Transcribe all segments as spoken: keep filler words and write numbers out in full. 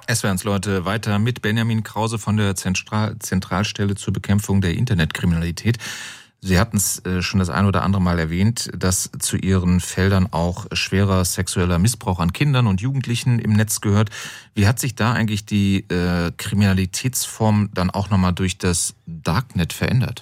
S W R eins Leute, weiter mit Benjamin Krause von der Zentral- Zentralstelle zur Bekämpfung der Internetkriminalität. Sie hatten es schon das ein oder andere Mal erwähnt, dass zu Ihren Feldern auch schwerer sexueller Missbrauch an Kindern und Jugendlichen im Netz gehört. Wie hat sich da eigentlich die äh, Kriminalitätsform dann auch nochmal durch das Darknet verändert?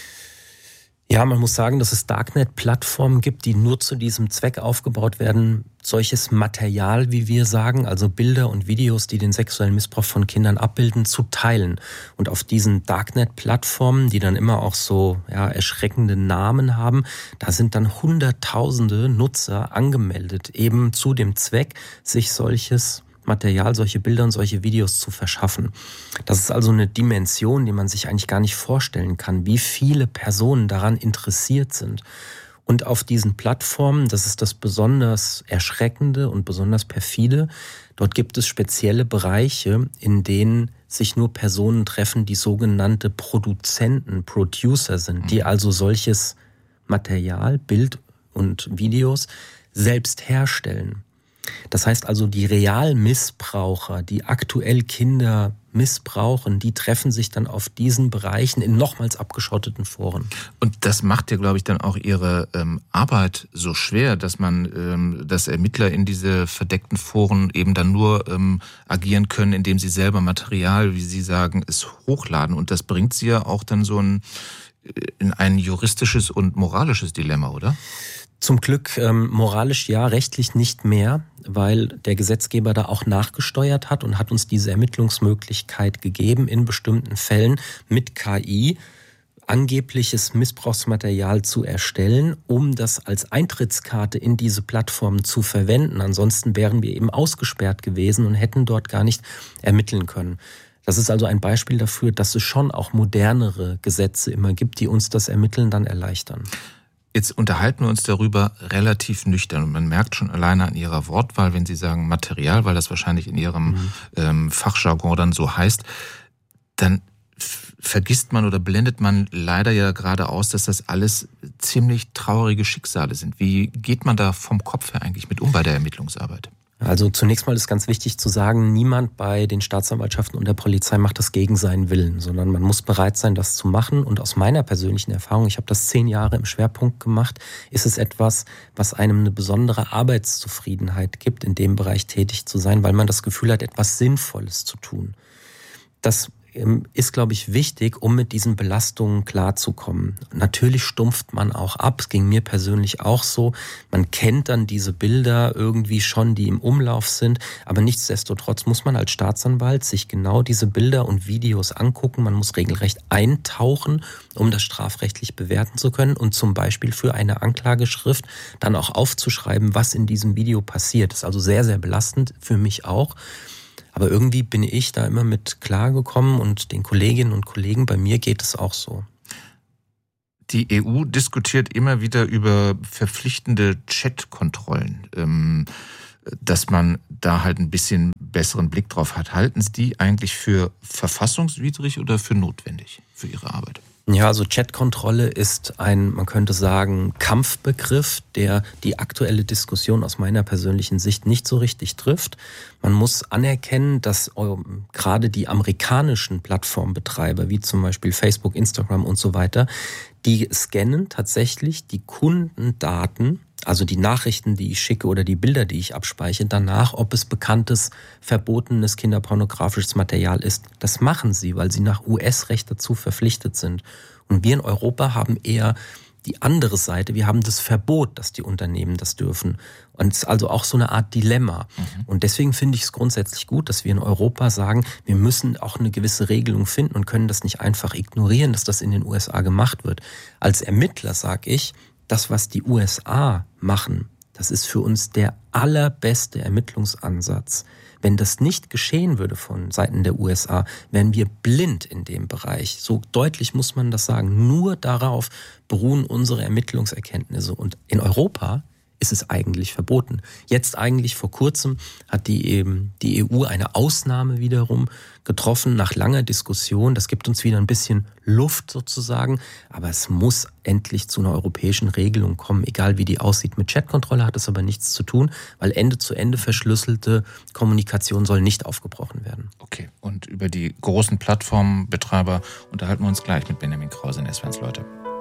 Ja, man muss sagen, dass es Darknet-Plattformen gibt, die nur zu diesem Zweck aufgebaut werden, solches Material, wie wir sagen, also Bilder und Videos, die den sexuellen Missbrauch von Kindern abbilden, zu teilen. Und auf diesen Darknet-Plattformen, die dann immer auch so ja, erschreckende Namen haben, da sind dann hunderttausende Nutzer angemeldet, eben zu dem Zweck, sich solches Material, solche Bilder und solche Videos zu verschaffen. Das ist also eine Dimension, die man sich eigentlich gar nicht vorstellen kann, wie viele Personen daran interessiert sind. Und auf diesen Plattformen, das ist das besonders Erschreckende und besonders perfide, dort gibt es spezielle Bereiche, in denen sich nur Personen treffen, die sogenannte Produzenten, Producer sind, die also solches Material, Bild und Videos selbst herstellen. Das heißt also, die Realmissbraucher, die aktuell Kinder missbrauchen, die treffen sich dann auf diesen Bereichen in nochmals abgeschotteten Foren. Und das macht ja, glaube ich, dann auch Ihre ähm, Arbeit so schwer, dass man, ähm, dass Ermittler in diese verdeckten Foren eben dann nur ähm, agieren können, indem sie selber Material, wie Sie sagen, es hochladen. Und das bringt Sie ja auch dann so ein, in ein juristisches und moralisches Dilemma, oder? Zum Glück ähm, moralisch ja, rechtlich nicht mehr, weil der Gesetzgeber da auch nachgesteuert hat und hat uns diese Ermittlungsmöglichkeit gegeben, in bestimmten Fällen mit K I angebliches Missbrauchsmaterial zu erstellen, um das als Eintrittskarte in diese Plattformen zu verwenden. Ansonsten wären wir eben ausgesperrt gewesen und hätten dort gar nicht ermitteln können. Das ist also ein Beispiel dafür, dass es schon auch modernere Gesetze immer gibt, die uns das Ermitteln dann erleichtern. Jetzt unterhalten wir uns darüber relativ nüchtern und man merkt schon alleine an Ihrer Wortwahl, wenn Sie sagen Material, weil das wahrscheinlich in Ihrem mhm. ähm, Fachjargon dann so heißt, dann f- vergisst man oder blendet man leider ja gerade aus, dass das alles ziemlich traurige Schicksale sind. Wie geht man da vom Kopf her eigentlich mit um bei der Ermittlungsarbeit? Also zunächst mal ist ganz wichtig zu sagen, niemand bei den Staatsanwaltschaften und der Polizei macht das gegen seinen Willen, sondern man muss bereit sein, das zu machen. Und aus meiner persönlichen Erfahrung, ich habe das zehn Jahre im Schwerpunkt gemacht, ist es etwas, was einem eine besondere Arbeitszufriedenheit gibt, in dem Bereich tätig zu sein, weil man das Gefühl hat, etwas Sinnvolles zu tun. Das ist, glaube ich, wichtig, um mit diesen Belastungen klarzukommen. Natürlich stumpft man auch ab, es ging mir persönlich auch so. Man kennt dann diese Bilder irgendwie schon, die im Umlauf sind, aber nichtsdestotrotz muss man als Staatsanwalt sich genau diese Bilder und Videos angucken. Man muss regelrecht eintauchen, um das strafrechtlich bewerten zu können und zum Beispiel für eine Anklageschrift dann auch aufzuschreiben, was in diesem Video passiert. Das ist also sehr, sehr belastend, für mich auch. Aber irgendwie bin ich da immer mit klargekommen und den Kolleginnen und Kollegen, bei mir geht es auch so. Die E U diskutiert immer wieder über verpflichtende Chatkontrollen, ähm, dass man da halt ein bisschen besseren Blick drauf hat. Halten Sie die eigentlich für verfassungswidrig oder für notwendig für Ihre Arbeit? Ja, also Chatkontrolle ist ein, man könnte sagen, Kampfbegriff, der die aktuelle Diskussion aus meiner persönlichen Sicht nicht so richtig trifft. Man muss anerkennen, dass ähm, gerade die amerikanischen Plattformbetreiber, wie zum Beispiel Facebook, Instagram und so weiter, die scannen tatsächlich die Kundendaten, also die Nachrichten, die ich schicke oder die Bilder, die ich abspeichere, danach, ob es bekanntes, verbotenes kinderpornografisches Material ist. Das machen sie, weil sie nach U S-Recht dazu verpflichtet sind. Und wir in Europa haben eher die andere Seite. Wir haben das Verbot, dass die Unternehmen das dürfen. Und es ist also auch so eine Art Dilemma. Mhm. Und deswegen finde ich es grundsätzlich gut, dass wir in Europa sagen, wir müssen auch eine gewisse Regelung finden und können das nicht einfach ignorieren, dass das in den U S A gemacht wird. Als Ermittler sage ich, das, was die U S A machen, das ist für uns der allerbeste Ermittlungsansatz. Wenn das nicht geschehen würde von Seiten der U S A, wären wir blind in dem Bereich. So deutlich muss man das sagen. Nur darauf beruhen unsere Ermittlungserkenntnisse. Und in Europa ist es eigentlich verboten. Jetzt eigentlich vor kurzem hat die, eben, die E U eine Ausnahme wiederum getroffen nach langer Diskussion. Das gibt uns wieder ein bisschen Luft sozusagen, aber es muss endlich zu einer europäischen Regelung kommen, egal wie die aussieht. Mit Chatkontrolle hat es aber nichts zu tun, weil Ende-zu-Ende verschlüsselte Kommunikation soll nicht aufgebrochen werden. Okay, und über die großen Plattformbetreiber unterhalten wir uns gleich mit Benjamin Krause in S W R eins Leute.